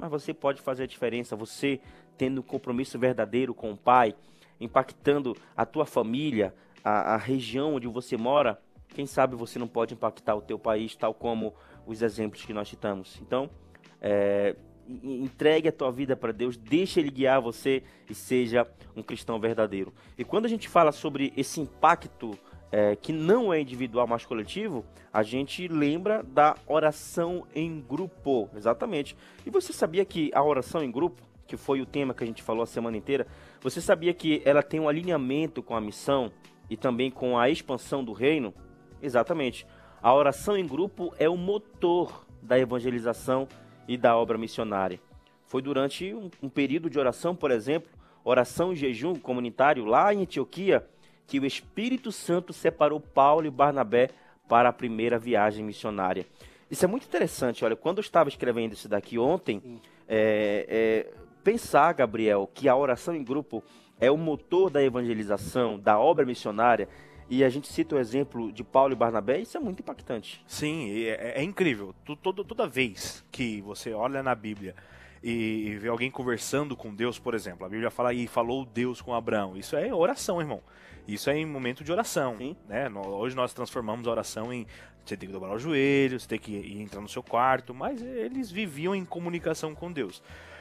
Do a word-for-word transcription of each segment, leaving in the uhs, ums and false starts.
mas você pode fazer a diferença, você tendo um compromisso verdadeiro com o Pai, impactando a tua família, a, a região onde você mora, quem sabe você não pode impactar o teu país, tal como os exemplos que nós citamos. Então, é, entregue a tua vida para Deus, deixe Ele guiar você e seja um cristão verdadeiro. E quando a gente fala sobre esse impacto é, que não é individual, mas coletivo, a gente lembra da oração em grupo, exatamente. E você sabia que a oração em grupo, que foi o tema que a gente falou a semana inteira, você sabia que ela tem um alinhamento com a missão e também com a expansão do reino? Exatamente. A oração em grupo é o motor da evangelização e da obra missionária. Foi durante um, um período de oração, por exemplo, oração e jejum comunitário lá em Antioquia, que o Espírito Santo separou Paulo e Barnabé para a primeira viagem missionária. Isso é muito interessante. Olha, quando eu estava escrevendo isso daqui ontem, é, é, pensar, Gabriel, que a oração em grupo é o motor da evangelização, da obra missionária, e a gente cita o exemplo de Paulo e Barnabé, isso é muito impactante. Sim, é, é incrível. Toda, toda vez que você olha na Bíblia e vê alguém conversando com Deus, por exemplo, a Bíblia fala aí, falou Deus com Abraão. Isso é oração, irmão. Isso é em momento de oração. Né? Hoje nós transformamos a oração em você tem que dobrar os joelhos, você tem que ir entrar no seu quarto, mas eles viviam em comunicação com Deus.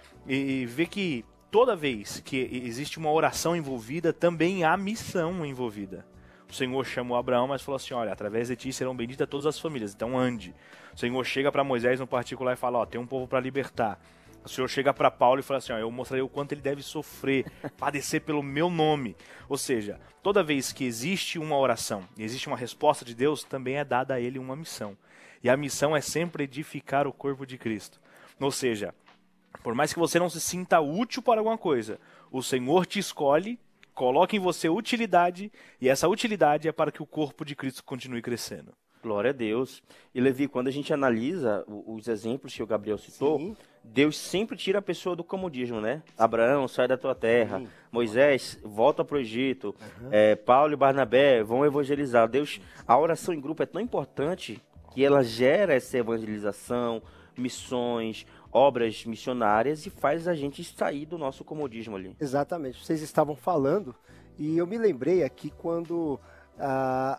E vê que toda vez que existe uma oração envolvida, também há missão envolvida. O Senhor chamou Abraão, mas falou assim, olha, através de ti serão benditas todas as famílias, então ande. O Senhor chega para Moisés no particular e fala, ó, tem um povo para libertar. O Senhor chega para Paulo e fala assim, ó, eu mostrarei o quanto ele deve sofrer, padecer pelo meu nome. Ou seja, toda vez que existe uma oração e existe uma resposta de Deus, também é dada a ele uma missão. E a missão é sempre edificar o corpo de Cristo. Ou seja, por mais que você não se sinta útil para alguma coisa, o Senhor te escolhe, coloca em você utilidade, e essa utilidade é para que o corpo de Cristo continue crescendo. Glória a Deus. E Levi, quando a gente analisa os exemplos que o Gabriel citou, sim, Deus sempre tira a pessoa do comodismo, né? Abraão, sai da tua terra. Sim. Moisés, volta para o Egito. Uhum. É, Paulo e Barnabé vão evangelizar. Deus, a oração em grupo é tão importante que ela gera essa evangelização, missões, obras missionárias e faz a gente sair do nosso comodismo ali. Exatamente. Vocês estavam falando e eu me lembrei aqui quando ah,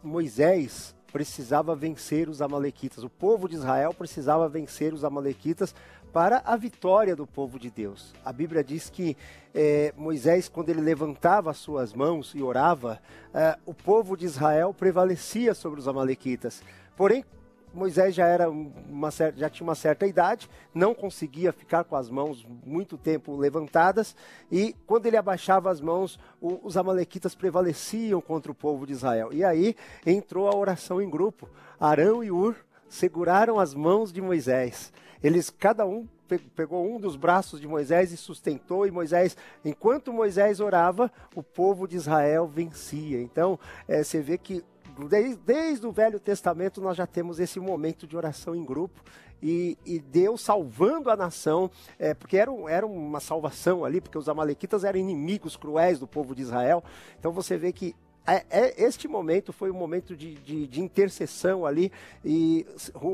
Moisés precisava vencer os amalequitas. O povo de Israel precisava vencer os amalequitas para a vitória do povo de Deus. A Bíblia diz que eh, Moisés, quando ele levantava as suas mãos e orava, eh, o povo de Israel prevalecia sobre os amalequitas. Porém, Moisés já, era uma, já tinha uma certa idade, não conseguia ficar com as mãos muito tempo levantadas, e quando ele abaixava as mãos, o, os amalequitas prevaleciam contra o povo de Israel. E aí entrou a oração em grupo. Arão e Hur seguraram as mãos de Moisés. Eles, cada um pegou um dos braços de Moisés e sustentou, e Moisés, enquanto Moisés orava, o povo de Israel vencia. Então, é, você vê que Desde, desde o Velho Testamento nós já temos esse momento de oração em grupo e, e Deus salvando a nação, é, porque era, um, era uma salvação ali, porque os amalequitas eram inimigos cruéis do povo de Israel. Então você vê que é, é, este momento foi um momento de, de, de intercessão ali e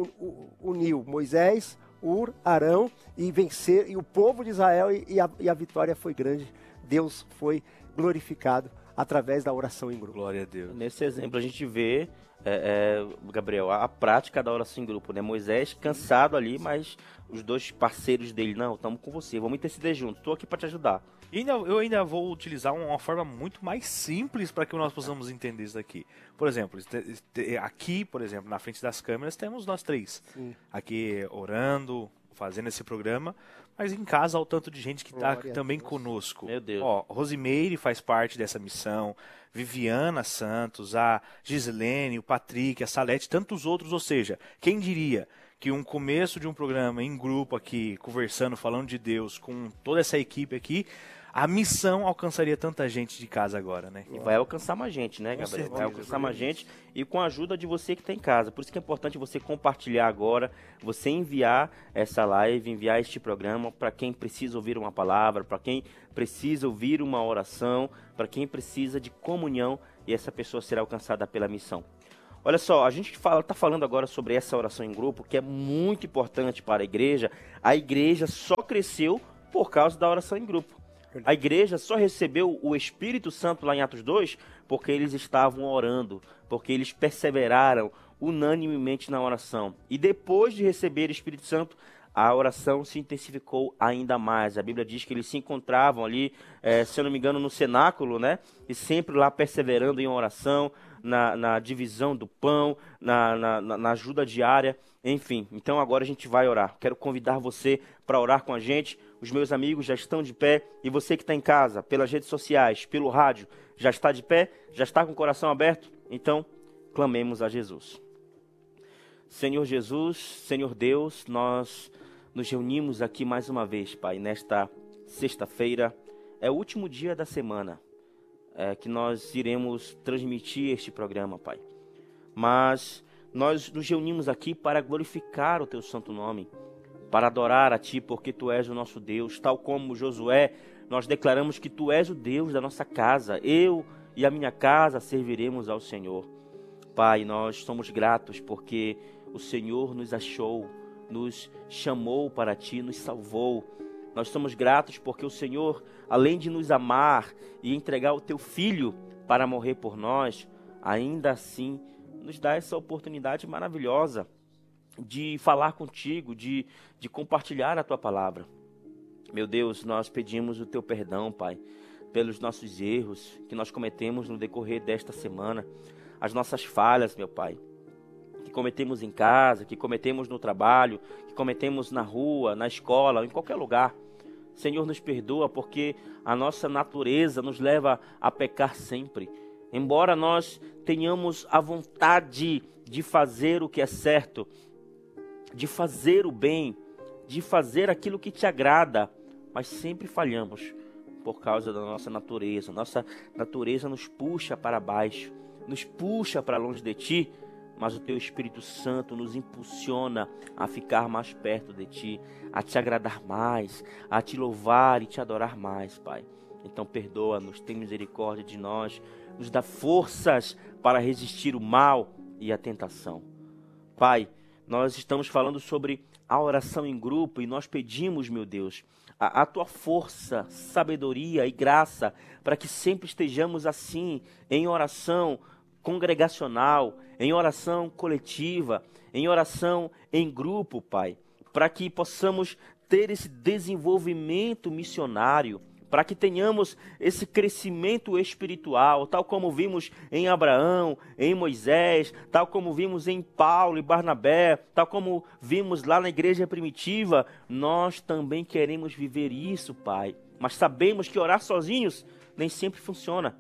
uniu Moisés, Hur, Arão e vencer, e o povo de Israel, e, e, a, e a vitória foi grande. Deus foi glorificado através da oração em grupo. Glória a Deus. Nesse exemplo a gente vê, é, é, Gabriel, a, a prática da oração em grupo, né? Moisés cansado ali, mas os dois parceiros dele, não, estamos com você, vamos interceder juntos, estou aqui para te ajudar. E ainda, eu ainda vou utilizar uma forma muito mais simples para que nós possamos entender isso daqui. Por exemplo, aqui, por exemplo, na frente das câmeras, temos nós três. Sim. Aqui orando, fazendo esse programa, mas em casa há o tanto de gente que está também conosco. Meu Deus. Ó, Rosimeire faz parte dessa missão, Viviana Santos, a Gislene, o Patrick, a Salete, tantos outros, ou seja, quem diria que um começo de um programa em grupo aqui, conversando, falando de Deus, com toda essa equipe aqui, a missão alcançaria tanta gente de casa agora, né? E vai alcançar mais gente, né, Gabriel? Certeza, vai alcançar mais gente e com a ajuda de você que está em casa. Por isso que é importante você compartilhar agora, você enviar essa live, enviar este programa para quem precisa ouvir uma palavra, para quem precisa ouvir uma oração, para quem precisa de comunhão, e essa pessoa será alcançada pela missão. Olha só, a gente fala, tá falando agora sobre essa oração em grupo, que é muito importante para a igreja. A igreja só cresceu por causa da oração em grupo. A igreja só recebeu o Espírito Santo lá em Atos dois porque eles estavam orando, porque eles perseveraram unanimemente na oração. E depois de receber o Espírito Santo, a oração se intensificou ainda mais. A Bíblia diz que eles se encontravam ali, é, se eu não me engano, no cenáculo, né? E sempre lá perseverando em oração, na, na divisão do pão, na, na, na ajuda diária, enfim. Então agora a gente vai orar. Quero convidar você para orar com a gente. Os meus amigos já estão de pé. E você que está em casa, pelas redes sociais, pelo rádio, já está de pé? Já está com o coração aberto? Então, clamemos a Jesus. Senhor Jesus, Senhor Deus, nós nos reunimos aqui mais uma vez, Pai, nesta sexta-feira. É o último dia da semana é, que nós iremos transmitir este programa, Pai. Mas nós nos reunimos aqui para glorificar o Teu santo nome, para adorar a Ti, porque Tu és o nosso Deus. Tal como Josué, nós declaramos que Tu és o Deus da nossa casa. Eu e a minha casa serviremos ao Senhor. Pai, nós somos gratos porque o Senhor nos achou, nos chamou para Ti, nos salvou. Nós somos gratos porque o Senhor, além de nos amar e entregar o Teu Filho para morrer por nós, ainda assim nos dá essa oportunidade maravilhosa de falar contigo, de, de compartilhar a Tua palavra. Meu Deus, nós pedimos o Teu perdão, Pai, pelos nossos erros que nós cometemos no decorrer desta semana, as nossas falhas, meu Pai, que cometemos em casa, que cometemos no trabalho, que cometemos na rua, na escola, em qualquer lugar. Senhor, nos perdoa porque a nossa natureza nos leva a pecar sempre. Embora nós tenhamos a vontade de fazer o que é certo, de fazer o bem, de fazer aquilo que te agrada, mas sempre falhamos por causa da nossa natureza. Nossa natureza nos puxa para baixo, nos puxa para longe de Ti, mas o Teu Espírito Santo nos impulsiona a ficar mais perto de Ti, a Te agradar mais, a Te louvar e Te adorar mais, Pai. Então perdoa-nos, tem misericórdia de nós, nos dá forças para resistir o mal e a tentação. Pai, nós estamos falando sobre a oração em grupo e nós pedimos, meu Deus, a, a Tua força, sabedoria e graça para que sempre estejamos assim, em oração congregacional, em oração coletiva, em oração em grupo, Pai, para que possamos ter esse desenvolvimento missionário, para que tenhamos esse crescimento espiritual, tal como vimos em Abraão, em Moisés, tal como vimos em Paulo e Barnabé, tal como vimos lá na igreja primitiva. Nós também queremos viver isso, Pai, mas sabemos que orar sozinhos nem sempre funciona.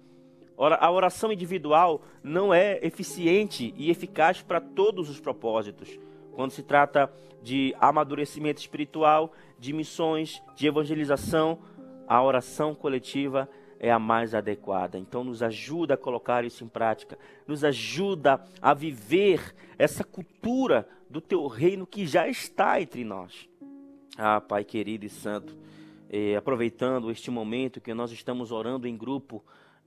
A oração individual não é eficiente e eficaz para todos os propósitos. Quando se trata de amadurecimento espiritual, de missões, de evangelização, a oração coletiva é a mais adequada. Então nos ajuda a colocar isso em prática, nos ajuda a viver essa cultura do Teu reino que já está entre nós. Ah, Pai querido e santo, eh, aproveitando este momento que nós estamos orando em grupo,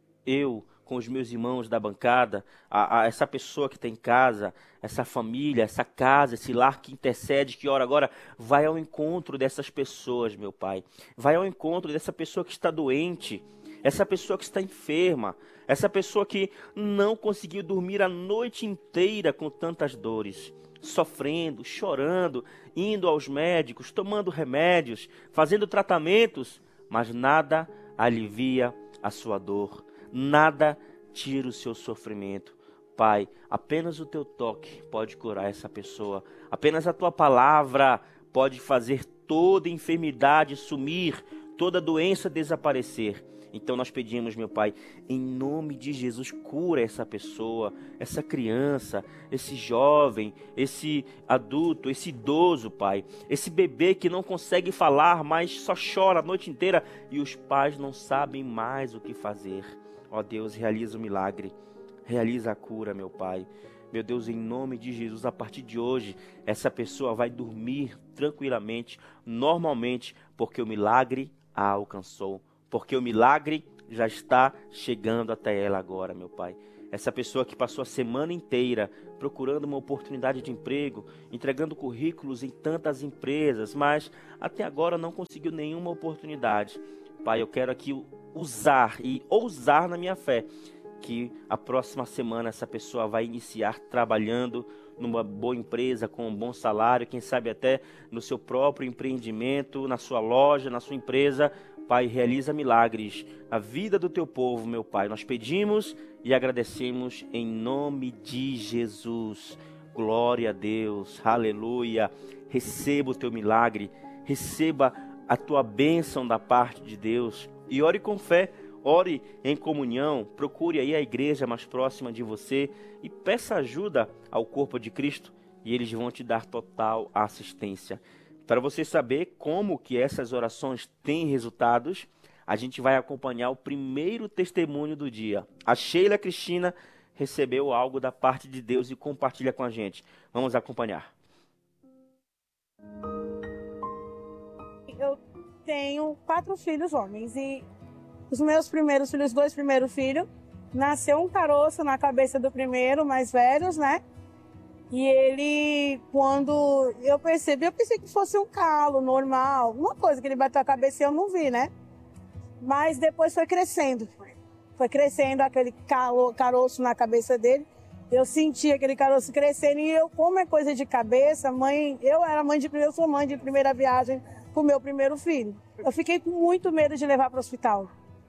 eu com os meus irmãos da bancada, a, a essa pessoa que está em casa, essa família, essa casa, esse lar que intercede, que ora agora, vai ao encontro dessas pessoas, meu Pai. Vai ao encontro dessa pessoa que está doente, essa pessoa que está enferma, essa pessoa que não conseguiu dormir a noite inteira com tantas dores, sofrendo, chorando, indo aos médicos, tomando remédios, fazendo tratamentos, mas nada alivia a sua dor. Nada tira o seu sofrimento. Pai, apenas o Teu toque pode curar essa pessoa. Apenas a Tua palavra pode fazer toda enfermidade sumir, toda doença desaparecer. Então nós pedimos, meu Pai, em nome de Jesus, cura essa pessoa, essa criança, esse jovem, esse adulto, esse idoso, Pai. Esse bebê que não consegue falar, mas só chora a noite inteira e os pais não sabem mais o que fazer. Ó Deus, realiza o milagre, realiza a cura, meu Pai. Meu Deus, em nome de Jesus, a partir de hoje, essa pessoa vai dormir tranquilamente, normalmente, porque o milagre a alcançou. Porque o milagre já está chegando até ela agora, meu Pai. Essa pessoa que passou a semana inteira procurando uma oportunidade de emprego, entregando currículos em tantas empresas, mas até agora não conseguiu nenhuma oportunidade. Pai, eu quero aqui usar e ousar na minha fé que a próxima semana essa pessoa vai iniciar trabalhando numa boa empresa, com um bom salário, quem sabe até no seu próprio empreendimento, na sua loja, na sua empresa. Pai, realiza milagres na vida do teu povo, meu Pai. Nós pedimos e agradecemos em nome de Jesus. Glória a Deus, aleluia. Receba o teu milagre, receba a tua bênção da parte de Deus. E ore com fé, ore em comunhão, procure aí a igreja mais próxima de você e peça ajuda ao corpo de Cristo e eles vão te dar total assistência. Para você saber como que essas orações têm resultados, a gente vai acompanhar o primeiro testemunho do dia. A Sheila Cristina recebeu algo da parte de Deus e compartilha com a gente. Vamos acompanhar. Eu tenho quatro filhos homens e os meus primeiros filhos, dois primeiros filhos, nasceu um caroço na cabeça do primeiro, mais velhos, né? E ele, quando eu percebi, eu pensei que fosse um calo normal, uma coisa que ele bateu a cabeça e eu não vi, né? Mas depois foi crescendo, foi crescendo aquele calo, caroço na cabeça dele. Eu senti aquele caroço crescendo e eu, como é coisa de cabeça, mãe, eu era mãe de eu sou mãe de primeira viagem com o meu primeiro filho. Eu fiquei com muito medo de levar para o hospital.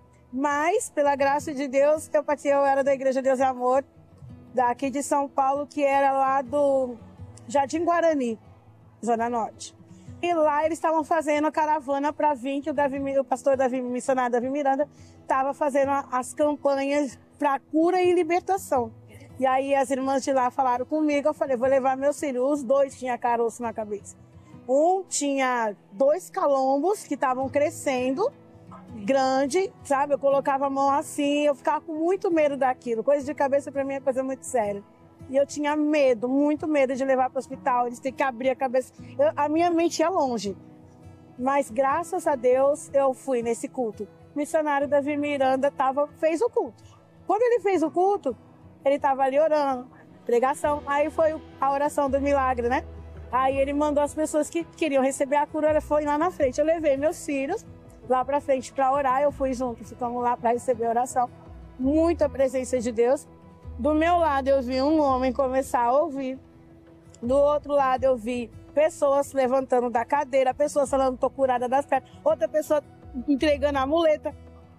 Mas, pela graça de Deus, eu, eu era da Igreja Deus e Amor, daqui de São Paulo, que era lá do Jardim Guarani, Zona Norte. E lá eles estavam fazendo a caravana para vir, que o, Davi, o pastor Davi, missionário Davi Miranda, estava fazendo as campanhas para cura e libertação. E aí as irmãs de lá falaram comigo, eu falei, vou levar meus filhos. Os dois tinham caroço na cabeça. Um tinha dois calombos que estavam crescendo, grande, sabe? Eu colocava a mão assim, eu ficava com muito medo daquilo. Coisa de cabeça para mim é coisa muito séria. E eu tinha medo, muito medo de levar para o hospital, eles têm que abrir a cabeça. Eu, a minha mente ia longe. Mas graças a Deus eu fui nesse culto. O missionário Davi Miranda tava, fez o culto. Quando ele fez o culto, ele estava ali orando, pregação. Aí foi a oração do milagre, né? Aí ele mandou as pessoas que queriam receber a cura, ele foi lá na frente. Eu levei meus filhos lá para frente para orar, eu fui junto, ficamos lá para receber a oração. Muita presença de Deus. Do meu lado eu vi um homem começar a ouvir. Do outro lado eu vi pessoas se levantando da cadeira, pessoas falando, tô curada das pernas, outra pessoa entregando a muleta.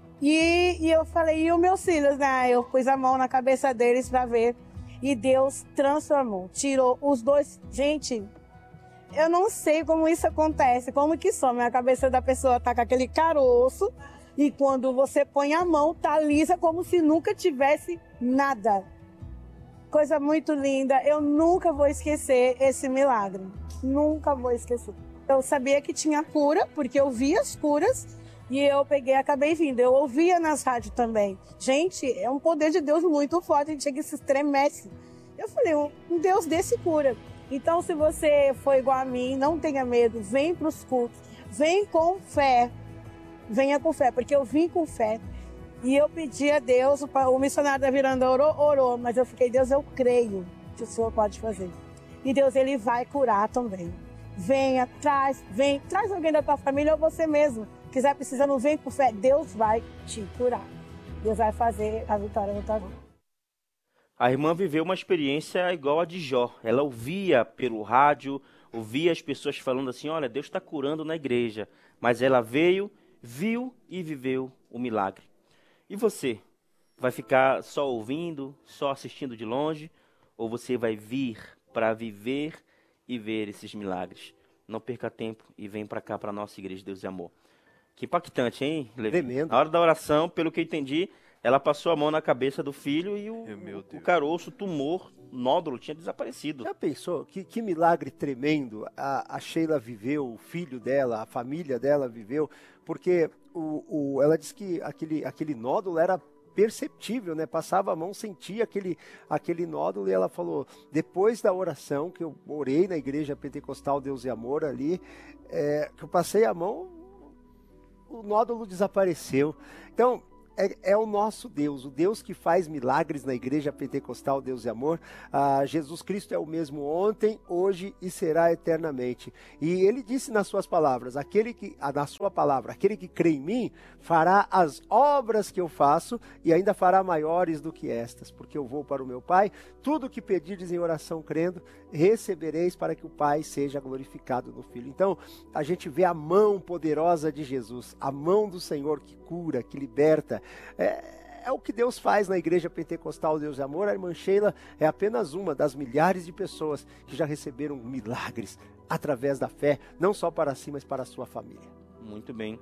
E, e eu falei, e os meus filhos, né? Eu pus a mão na cabeça deles para ver. E Deus transformou, tirou os dois. Gente, eu não sei como isso acontece, como que some. A cabeça da pessoa tá com aquele caroço e quando você põe a mão, tá lisa como se nunca tivesse nada. Coisa muito linda. Eu nunca vou esquecer esse milagre. Nunca vou esquecer. Eu sabia que tinha cura, porque eu vi as curas e eu peguei e acabei vindo. Eu ouvia nas rádios também. Gente, é um poder de Deus muito forte, a gente chega e se estremece. Eu falei, um Deus desse cura. Então, se você for igual a mim, não tenha medo, vem para os cultos, vem com fé. Venha com fé, porque eu vim com fé. E eu pedi a Deus, o missionário da Miranda orou, orou, mas eu fiquei, Deus, eu creio que o Senhor pode fazer. E Deus, Ele vai curar também. Venha, traz, vem, traz alguém da tua família ou você mesmo. Quiser precisando, vem com fé, Deus vai te curar. Deus vai fazer a vitória na tua vida. A irmã viveu uma experiência igual a de Jó. Ela ouvia pelo rádio, ouvia as pessoas falando assim, olha, Deus está curando na igreja. Mas ela veio, viu e viveu o milagre. E você? Vai ficar só ouvindo, só assistindo de longe? Ou você vai vir para viver e ver esses milagres? Não perca tempo e vem para cá, para a nossa igreja Deus e Amor. Que impactante, hein, Levi? Tremendo. Na hora da oração, pelo que eu entendi, ela passou a mão na cabeça do filho e o, o caroço, o tumor, o nódulo tinha desaparecido. Já pensou? Que, que milagre tremendo a, a Sheila viveu, o filho dela, a família dela viveu, porque o, o, ela disse que aquele, aquele nódulo era perceptível, né? Passava a mão, sentia aquele, aquele nódulo e ela falou, depois da oração, que eu orei na igreja pentecostal Deus e Amor ali, é, que eu passei a mão, o nódulo desapareceu. Então, é, é o nosso Deus, o Deus que faz milagres na igreja pentecostal Deus e Amor. Ah, Jesus Cristo é o mesmo ontem, hoje e será eternamente. E ele disse nas suas palavras, aquele que, na sua palavra, aquele que crê em mim, fará as obras que eu faço e ainda fará maiores do que estas, porque eu vou para o meu Pai, tudo que pedirdes em oração crendo, recebereis para que o Pai seja glorificado no Filho. Então, a gente vê a mão poderosa de Jesus, a mão do Senhor que cura, que liberta. É, é o que Deus faz na igreja pentecostal Deus e Amor. A irmã Sheila é apenas uma das milhares de pessoas que já receberam milagres através da fé, não só para si, mas para a sua família. Muito bem.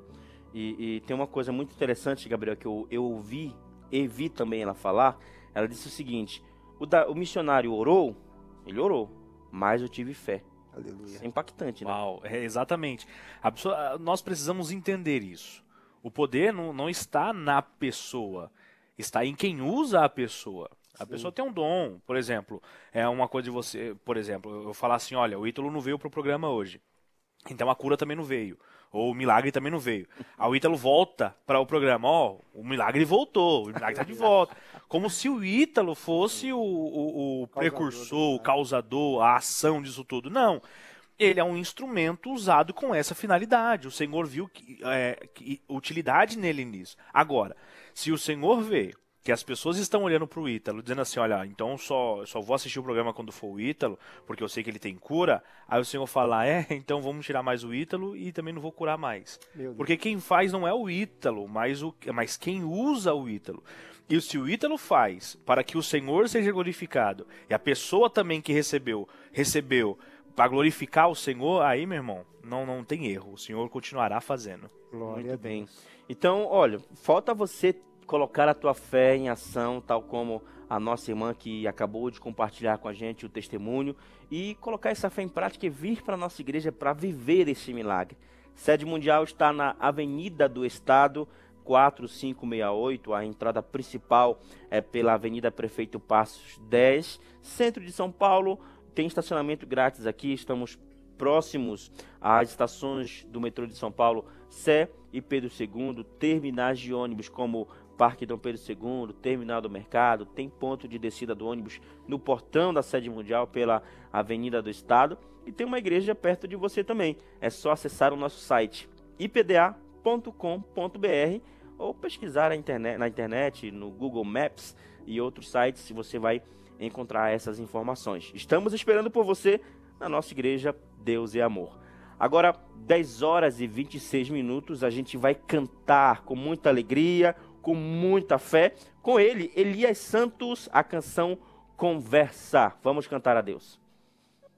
E, e tem uma coisa muito interessante, Gabriel, que eu, eu ouvi e vi também ela falar. Ela disse o seguinte, o, da, o missionário orou, ele orou, mas eu tive fé. Aleluia. Isso é impactante, né? Uau, é, exatamente. A pessoa, nós precisamos entender isso. O poder não, não está na pessoa, está em quem usa a pessoa. A Sim. pessoa tem um dom, por exemplo, é uma coisa de você, por exemplo, eu falar assim, olha, o Ítalo não veio para o programa hoje, então a cura também não veio, ou o milagre também não veio. Aí o Ítalo volta para o programa, ó, o milagre voltou, o milagre está de volta. Como se o Ítalo fosse o, o, o precursor, o causador, a ação disso tudo. Não. Ele é um instrumento usado com essa finalidade. O Senhor viu que, é, que utilidade nele nisso. Agora, se o Senhor vê que as pessoas estão olhando para o Ítalo, dizendo assim, olha, então só, só vou assistir o programa quando for o Ítalo, porque eu sei que ele tem cura, aí o Senhor fala, é, então vamos tirar mais o Ítalo e também não vou curar mais. Porque quem faz não é o Ítalo, mas, o, mas quem usa o Ítalo. E se o Ítalo faz para que o Senhor seja glorificado, e a pessoa também que recebeu, recebeu para glorificar o Senhor, aí, meu irmão, não, não tem erro. O Senhor continuará fazendo. Glória Muito bem. Então, olha, falta você colocar a tua fé em ação, tal como a nossa irmã que acabou de compartilhar com a gente o testemunho, e colocar essa fé em prática e vir para a nossa igreja para viver esse milagre. Sede Mundial está na Avenida do Estado, quatro cinco seis oito, a entrada principal é pela Avenida Prefeito Passos dez, centro de São Paulo. Tem estacionamento grátis aqui, estamos próximos às estações do metrô de São Paulo, Sé e Pedro segundo, terminais de ônibus como Parque Dom Pedro segundo, Terminal do Mercado, tem ponto de descida do ônibus no portão da Sede Mundial pela Avenida do Estado e tem uma igreja perto de você também. É só acessar o nosso site i p d a ponto com ponto b r ou pesquisar na internet, na internet, no Google Maps e outros sites, se você vai encontrar essas informações. Estamos esperando por você na nossa igreja Deus e Amor. Agora, dez horas e vinte e seis minutos, a gente vai cantar com muita alegria, com muita fé, com ele, Elias Santos, a canção Conversa. Vamos cantar a Deus.